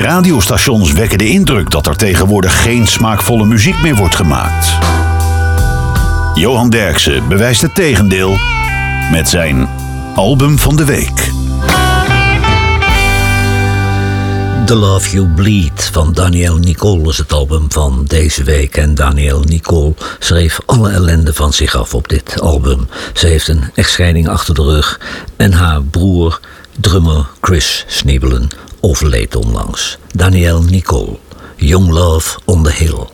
radiostations wekken de indruk dat er tegenwoordig geen smaakvolle muziek meer wordt gemaakt. Johan Derksen bewijst het tegendeel met zijn album van de week. The Love You Bleed van Danielle Nicole is het album van deze week. En Danielle Nicole schreef alle ellende van zich af op dit album. Ze heeft een echtscheiding achter de rug en haar broer, drummer Chris Sneebelen, overleed onlangs. Danielle Nicole, Young Love on the Hill.